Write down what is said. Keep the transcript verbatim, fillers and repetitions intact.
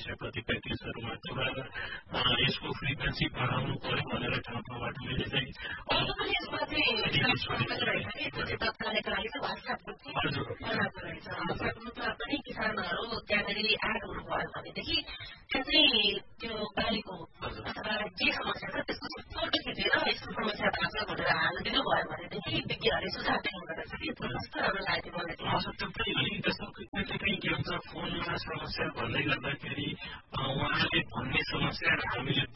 भइसकेपछि प्र्याक्टिसहरूमा त्यो भएर यसको फ्रिक्वेन्सी बढाउनु पर्यो भनेर ठाउँ ठाउँबाट मैले चाहिँ पनि किसानहरू त्यहाँनिर आएको भयो भनेदेखि त्यहाँ चाहिँ त्यो बालीको अथवा के समस्या छ त्यसको चाहिँ फोटो खिचेर यस्तो समस्या भएको छ भनेर हालिदिनु भयो भनेदेखि विज्ञहरूले सुझाव दिनु रहेछ कि कस्तो राम्रो लाग्यो मलाई त्यो पनि हो नि त्यस्तो कहीँ के हुन्छ फोनमा समस्या भन्दै गर्दाखेरि उहाँले भन्ने समस्या र हामीले